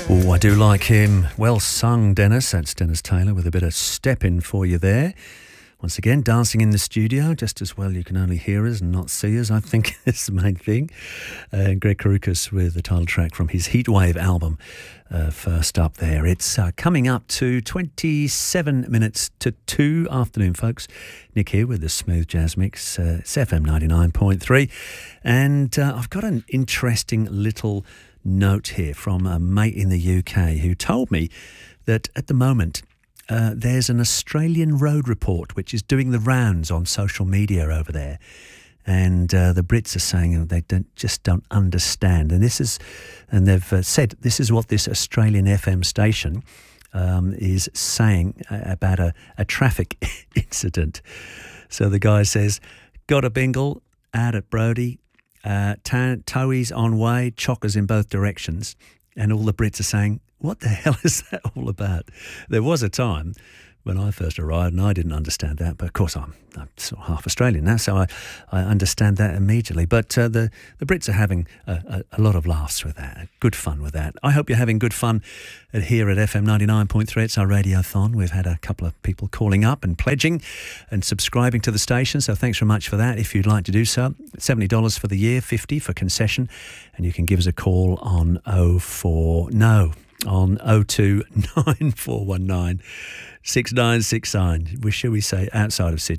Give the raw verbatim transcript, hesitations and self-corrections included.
Oh, I do like him. Well sung, Dennis. That's Dennis Taylor with a bit of step in for you there. Once again, dancing in the studio, just as well you can only hear us and not see us, I think is the main thing. Uh, Greg Karukas with the title track from his Heatwave album, uh, first up there. It's uh, coming up to twenty-seven minutes to two afternoon, folks. Nick here with the Smooth Jazz Mix. Uh, it's F M ninety-nine point three. And uh, I've got an interesting little note here from a mate in the U K who told me that at the moment uh, there's an Australian road report which is doing the rounds on social media over there, and uh, the Brits are saying they don't, just don't understand, and this is, and they've uh, said this is what this Australian F M station um, is saying about a, a traffic incident. So the guy says, got a bingle out at Brodie. Uh, towies on way, chockers in both directions, and all the Brits are saying, what the hell is that all about? There was a time when I first arrived and I didn't understand that, but of course I'm, I'm sort of half Australian now, so I, I understand that immediately. But uh, the, the Brits are having a, a, a lot of laughs with that, good fun with that. I hope you're having good fun at, here at F M ninety-nine point three. It's our radiothon. We've had a couple of people calling up and pledging and subscribing to the station, so thanks very much for that. If you'd like to do so, seventy dollars for the year, fifty dollars for concession, and you can give us a call on oh four, no, on oh two nine four one nine six nine six nine, shall we say, outside of Sydney.